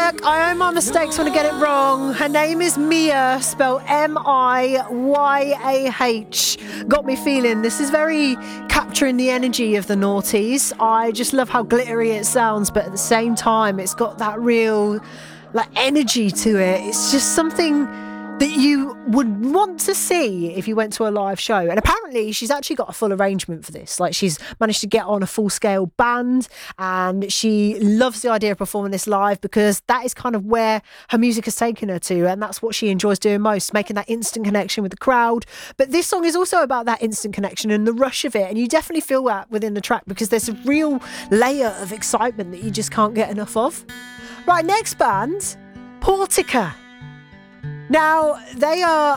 Look, I own my mistakes when I get it wrong. Her name is Miyah, spelled Miyah. Got me feeling. This is very capturing the energy of the noughties. I just love how glittery it sounds, but at the same time, it's got that real energy to it. It's just something that you would want to see if you went to a live show. And apparently she's actually got a full arrangement for this. She's managed to get on a full-scale band, and she loves the idea of performing this live because that is kind of where her music has taken her to, and that's what she enjoys doing most, making that instant connection with the crowd. But this song is also about that instant connection and the rush of it, and you definitely feel that within the track because there's a real layer of excitement that you just can't get enough of. Right, next band, Portica. Now, they are